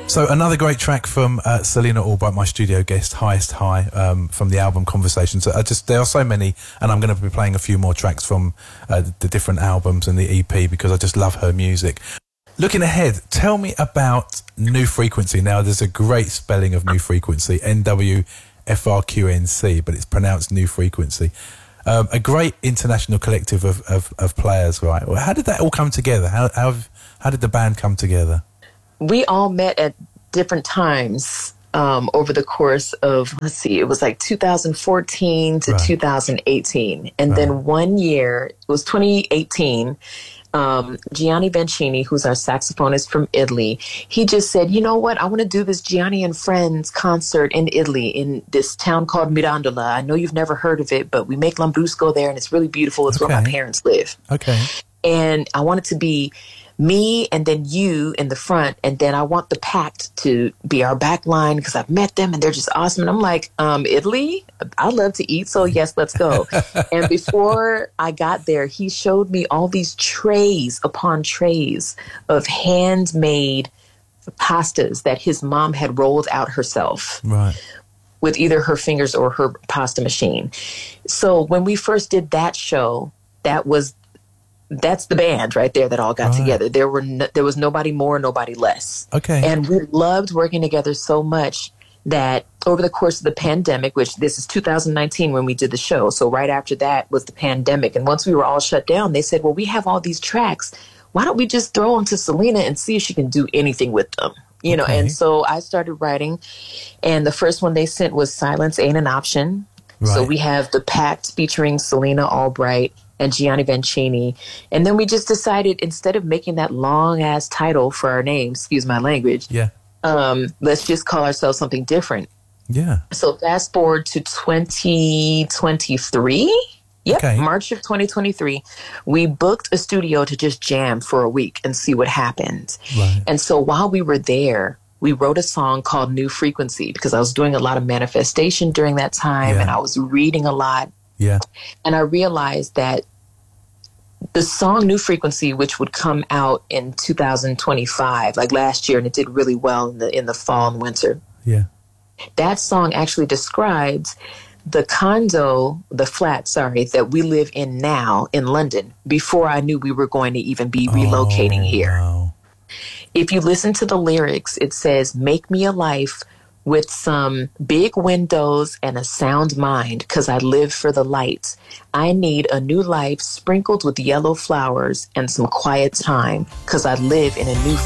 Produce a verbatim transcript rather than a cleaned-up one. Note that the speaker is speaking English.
So another great track from uh, Selena Albright, my studio guest, Highest High, um, from the album Conversations. I just there are so many, and I'm going to be playing a few more tracks from uh, the different albums and the E P because I just love her music. Looking ahead, tell me about New Frequency. Now, there's a great spelling of New Frequency, N W F R Q N C, but it's pronounced New Frequency. Um, a great international collective of, of, of players, right? Well, how did that all come together? How, how how did the band come together? We all met at different times um, over the course of, let's see, it was like two thousand fourteen to right. two thousand eighteen. And right. then one year, it was twenty eighteen, um, Gianni Vancini, who's our saxophonist from Italy, he just said, you know what, I want to do this Gianni and Friends concert in Italy in this town called Mirandola. I know you've never heard of it, but we make Lambrusco there and it's really beautiful. It's okay. Where my parents live. Okay. And I want it to be me and then you in the front, and then I want the Pact to be our back line because I've met them and they're just awesome. And I'm like, um, Italy? I love to eat, so yes, let's go. And before I got there, he showed me all these trays upon trays of handmade pastas that his mom had rolled out herself. Right. With either her fingers or her pasta machine. So when we first did that show, that was That's the band right there that all got right. together. There were no, there was nobody more, nobody less. Okay. And we loved working together so much that over the course of the pandemic, which this is two thousand nineteen when we did the show, so right after that was the pandemic. And once we were all shut down, they said, well, we have all these tracks. Why don't we just throw them to Selena and see if she can do anything with them? You know, okay. And so I started writing. And the first one they sent was Silence Ain't an Option. Right. So we have the Pact featuring Selena Albright and Gianni Vancini. And then we just decided, instead of making that long-ass title for our name, excuse my language, yeah, um, let's just call ourselves something different. Yeah. So fast forward to twenty twenty-three. Yep, okay. March of twenty twenty-three, we booked a studio to just jam for a week and see what happened. Right. And so while we were there, we wrote a song called New Frequency because I was doing a lot of manifestation during that time yeah. and I was reading a lot. Yeah. And I realized that the song New Frequency, which would come out in two thousand twenty-five, like last year, and it did really well in the in the fall and winter. Yeah. That song actually describes the condo, the flat, sorry, that we live in now in London before I knew we were going to even be relocating oh, here. Wow. If you listen to the lyrics, it says, make me a life with some big windows and a sound mind, because I live for the light. I need a new life sprinkled with yellow flowers and some quiet time, because I live in a new